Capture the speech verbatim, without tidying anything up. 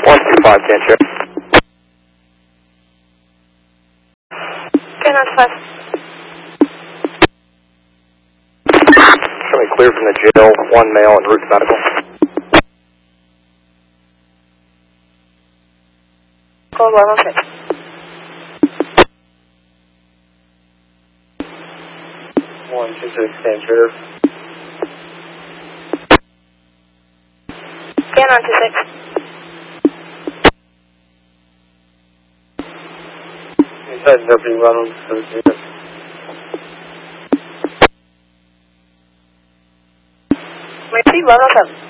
one two five, can check. ten on five. Show me clear from the jail, one male en route to medical. Call one on six. one two six, stand trigger. ten on two six. Inside Deputy Reynolds for the unit. Receive one on seven.